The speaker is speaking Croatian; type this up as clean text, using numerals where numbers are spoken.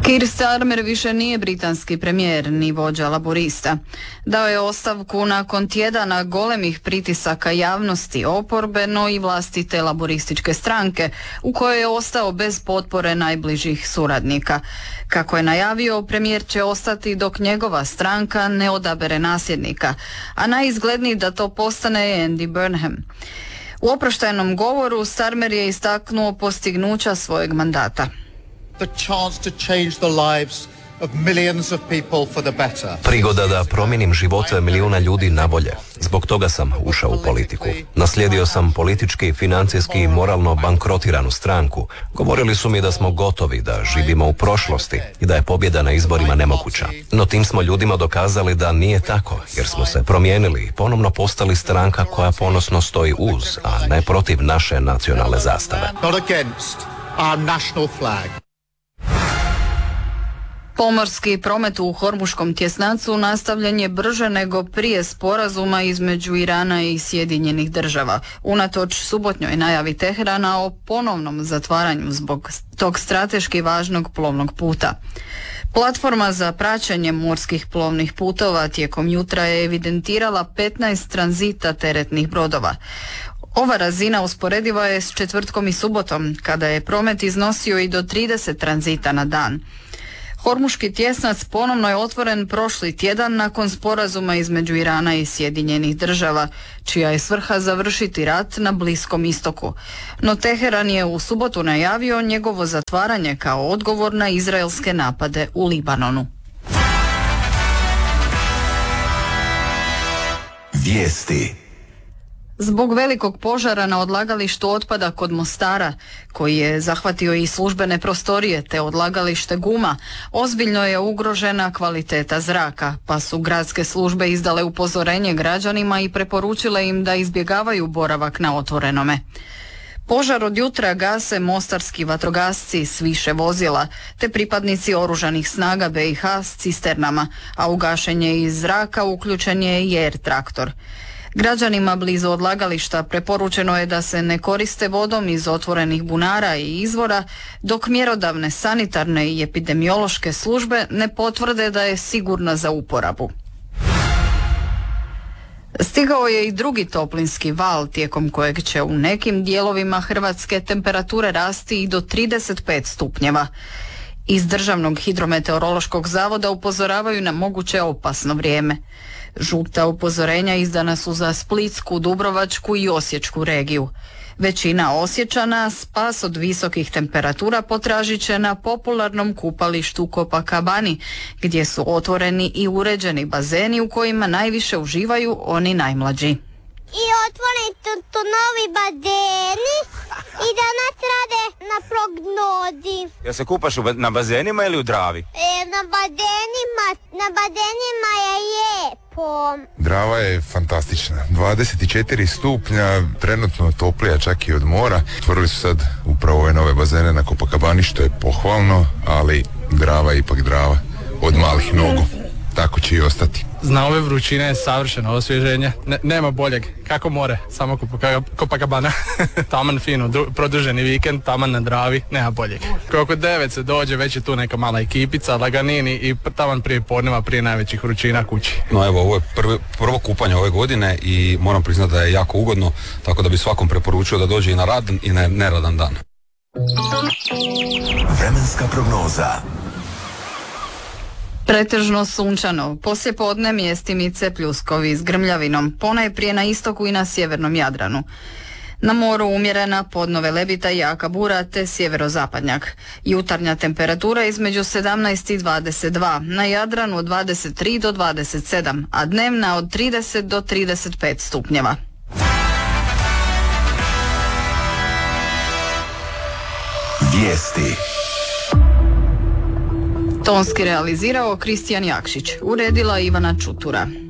Keir Starmer više nije britanski premijer ni vođa laborista. Dao je ostavku nakon tjedana golemih pritisaka javnosti, oporbe, no i vlastite laborističke stranke, u kojoj je ostao bez potpore najbližih suradnika. Kako je najavio, premijer će ostati dok njegova stranka ne odabere nasljednika, a najizgledniji da to postane je Andy Burnham. U oproštajnom govoru Starmer je istaknuo postignuća svojeg mandata. Prigoda da promijenim živote milijuna ljudi na bolje. Zbog toga sam ušao u politiku. Naslijedio sam politički, financijski i moralno bankrotiranu stranku. Govorili su mi da smo gotovi, da živimo u prošlosti i da je pobjeda na izborima nemoguća. No tim smo ljudima dokazali da nije tako, jer smo se promijenili i ponovno postali stranka koja ponosno stoji uz, a ne protiv naše nacionalne zastave. Pomorski promet u Hormuškom tjesnacu nastavljen je brže nego prije sporazuma između Irana i Sjedinjenih država, unatoč subotnjoj najavi Teherana o ponovnom zatvaranju zbog tog strateški važnog plovnog puta. Platforma za praćenje morskih plovnih putova tijekom jutra je evidentirala 15 tranzita teretnih brodova. Ova razina usporediva je s četvrtkom i subotom, kada je promet iznosio i do 30 tranzita na dan. Hormuški tjesnac ponovno je otvoren prošli tjedan nakon sporazuma između Irana i Sjedinjenih država, čija je svrha završiti rat na Bliskom istoku. No Teheran je u subotu najavio njegovo zatvaranje kao odgovor na izraelske napade u Libanonu. Vijesti. Zbog velikog požara na odlagalištu otpada kod Mostara, koji je zahvatio i službene prostorije te odlagalište guma, ozbiljno je ugrožena kvaliteta zraka, pa su gradske službe izdale upozorenje građanima i preporučile im da izbjegavaju boravak na otvorenome. Požar od jutra gase mostarski vatrogasci s više vozila, te pripadnici oružanih snaga BiH s cisternama, a u gašenje iz zraka uključen je i air traktor. Građanima blizu odlagališta preporučeno je da se ne koriste vodom iz otvorenih bunara i izvora, dok mjerodavne sanitarne i epidemiološke službe ne potvrde da je sigurna za uporabu. Stigao je i drugi toplinski val, tijekom kojeg će u nekim dijelovima Hrvatske temperature rasti i do 35 stupnjeva. Iz Državnog hidrometeorološkog zavoda upozoravaju na moguće opasno vrijeme. Žuta upozorenja izdana su za Splitsku, Dubrovačku i Osječku regiju. Većina Osječana spas od visokih temperatura potražit će na popularnom kupalištu Copacabani, gdje su otvoreni i uređeni bazeni u kojima najviše uživaju oni najmlađi. I otvoreni tu novi bazeni i danas rade na prognozi. Jel se kupaš na bazenima ili u Dravi? Na bazenima je lijepo. Drava je fantastična. 24 stupnja, trenutno toplija čak i od mora. Otvorili su sad upravo ove nove bazene na Copacabani, što je pohvalno, ali Drava je ipak Drava od malih nogu. Tako će i ostati. Zna ove vrućine je savršeno osvježenje. Nema boljeg. Kako more, samo Copacabana. Taman fino, produženi vikend, taman na Dravi, nema boljeg. Oko 9 se dođe, već je tu neka mala ekipica, laganini i taman prije podneva, prije najvećih vrućina kući. No evo, ovo je prvo kupanje ove godine i moram priznati da je jako ugodno, tako da bi svakom preporučio da dođe i na radan i na neradan dan. Vremenska prognoza. Pretežno sunčano, poslijepodne mjestimice pljuskovi s grmljavinom, ponajprije na istoku i na sjevernom Jadranu. Na moru umjerena, podno Velebita i jaka bura te sjeverozapadnjak. Jutarnja temperatura između 17 i 22, na Jadranu od 23 do 27, a dnevna od 30 do 35 stupnjeva. Vijesti. Tonski realizirao Kristijan Jakšić, uredila Ivana Čutura.